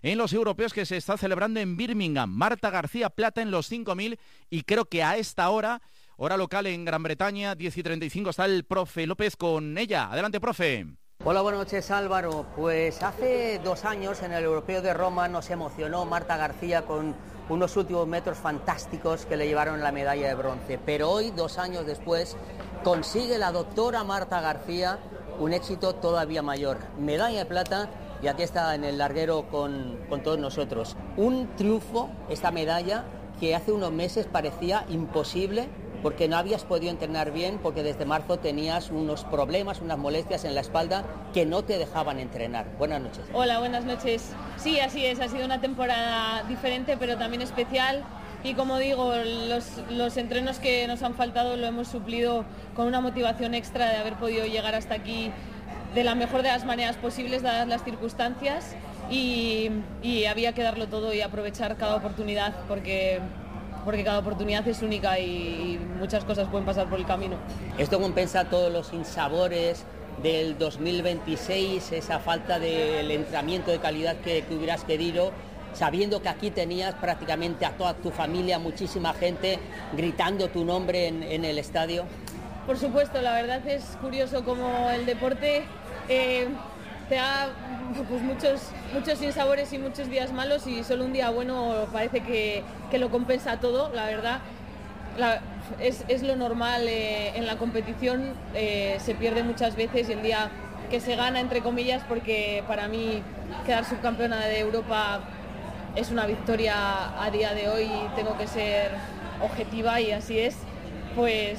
en los europeos que se está celebrando en Birmingham. Marta García, plata en los 5.000 y creo que a esta hora local en Gran Bretaña, 10:35, está el profe López con ella. Adelante, profe. Hola, buenas noches, Álvaro. Pues hace 2 años en el Europeo de Roma nos emocionó Marta García con unos últimos metros fantásticos que le llevaron la medalla de bronce. Pero hoy, 2 años después, consigue la doctora Marta García un éxito todavía mayor. Medalla de plata y aquí está en el larguero con todos nosotros. Un triunfo, esta medalla, que hace unos meses parecía imposible porque no habías podido entrenar bien, porque desde marzo tenías unos problemas, unas molestias en la espalda que no te dejaban entrenar. Buenas noches. Hola, buenas noches. Sí, así es, ha sido una temporada diferente, pero también especial. Y como digo, los entrenos que nos han faltado lo hemos suplido con una motivación extra de haber podido llegar hasta aquí de la mejor de las maneras posibles, dadas las circunstancias. Y había que darlo todo y aprovechar cada oportunidad, porque cada oportunidad es única y muchas cosas pueden pasar por el camino. Esto compensa todos los sinsabores del 2026, esa falta del entrenamiento de calidad que hubieras querido, sabiendo que aquí tenías prácticamente a toda tu familia, muchísima gente gritando tu nombre en el estadio. Por supuesto, la verdad es curioso cómo el deporte te da pues muchos sinsabores y muchos días malos, y solo un día bueno parece que lo compensa todo. La verdad, es lo normal en la competición, se pierde muchas veces, y el día que se gana, entre comillas, porque para mí quedar subcampeona de Europa es una victoria a día de hoy, y tengo que ser objetiva, y así es, pues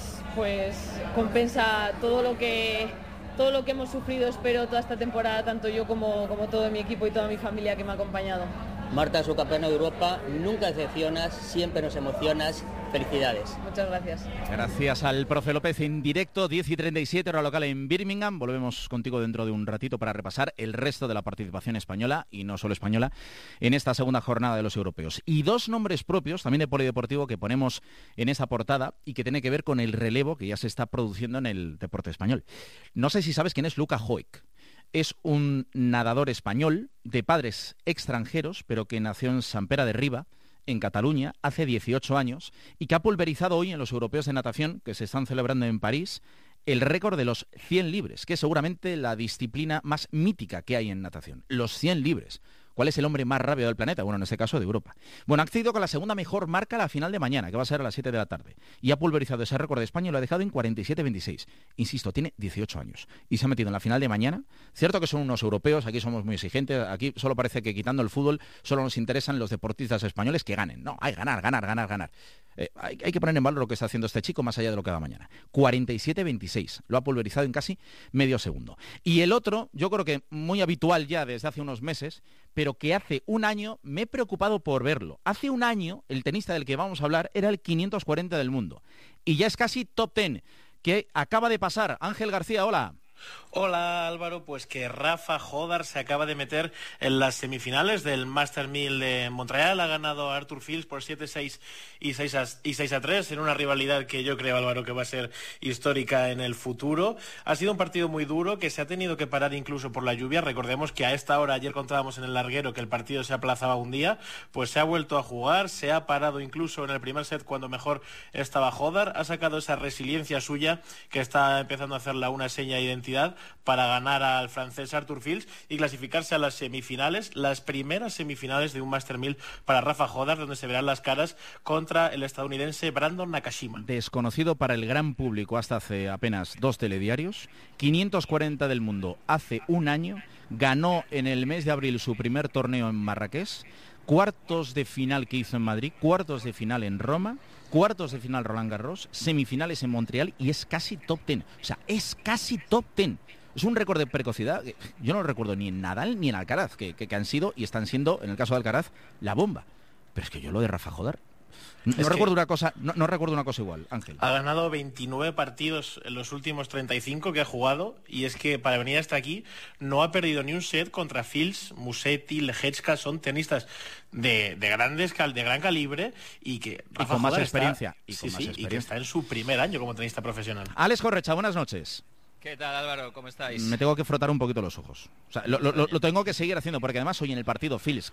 compensa todo lo que hemos sufrido, espero, toda esta temporada, tanto yo como todo mi equipo y toda mi familia que me ha acompañado. Marta, subcampeona de Europa, nunca decepcionas, siempre nos emocionas. Felicidades. Muchas gracias. Gracias al profe López en directo, 10:37, hora local en Birmingham. Volvemos contigo dentro de un ratito para repasar el resto de la participación española, y no solo española, en esta segunda jornada de los europeos. Y 2 nombres propios, también de polideportivo, que ponemos en esa portada y que tiene que ver con el relevo que ya se está produciendo en el deporte español. No sé si sabes quién es Luka Joik. Es un nadador español de padres extranjeros, pero que nació en Sant Pere de Riba, en Cataluña, hace 18 años, y que ha pulverizado hoy en los europeos de natación, que se están celebrando en París, el récord de los 100 libres, que es seguramente la disciplina más mítica que hay en natación. Los 100 libres. ¿Cuál es el hombre más rápido del planeta? Bueno, en este caso de Europa. Bueno, ha accedido con la segunda mejor marca a la final de mañana, que va a ser a las 7 de la tarde. Y ha pulverizado ese récord de España y lo ha dejado en 47:26. Insisto, tiene 18 años. Y se ha metido en la final de mañana. Cierto que son unos europeos, aquí somos muy exigentes, aquí solo parece que quitando el fútbol solo nos interesan los deportistas españoles que ganen. No, hay ganar. Hay que poner en valor lo que está haciendo este chico más allá de lo que da mañana. 47:26. Lo ha pulverizado en casi medio segundo. Y el otro, yo creo que muy habitual ya desde hace unos meses, pero que hace un año me he preocupado por verlo. Hace un año, el tenista del que vamos a hablar era el 540 del mundo. Y ya es casi top 10, que acaba de pasar. Ángel García, hola. Hola Álvaro, pues que Rafa Jodar se acaba de meter en las semifinales del Master 1000 de Montreal. Ha ganado a Arthur Fils por 7-6 y 6-3 en una rivalidad que yo creo, Álvaro, que va a ser histórica en el futuro. Ha sido un partido muy duro que se ha tenido que parar incluso por la lluvia. Recordemos que a esta hora, ayer contábamos en el larguero que el partido se aplazaba un día, pues se ha vuelto a jugar, se ha parado incluso en el primer set cuando mejor estaba Jodar. Ha sacado esa resiliencia suya que está empezando a hacerla una seña de identidad para ganar al francés Arthur Fils y clasificarse a las semifinales, las primeras semifinales de un Master 1000 para Rafa Jodar, donde se verán las caras contra el estadounidense Brandon Nakashima. Desconocido para el gran público hasta hace apenas 2 telediarios, 540 del mundo hace un año, ganó en el mes de abril su primer torneo en Marrakech, cuartos de final que hizo en Madrid, cuartos de final en Roma, cuartos de final Roland Garros, semifinales en Montreal, y es casi top 10. O sea, es casi top 10. Es un récord de precocidad. Yo no lo recuerdo ni en Nadal ni en Alcaraz, que han sido y están siendo, en el caso de Alcaraz, la bomba. Pero es que yo lo de Rafa Jodar no recuerdo una cosa, no recuerdo una cosa igual, Ángel. Ha ganado 29 partidos en los últimos 35 que ha jugado, y es que para venir hasta aquí no ha perdido ni un set contra Fils, Musetti, Lehečka. Son tenistas de gran calibre y que Rafa con más experiencia. Y que está en su primer año como tenista profesional. Alex Correcha, buenas noches. ¿Qué tal, Álvaro? ¿Cómo estáis? Me tengo que frotar un poquito los ojos. O sea, lo tengo que seguir haciendo, porque además hoy en el partido Fils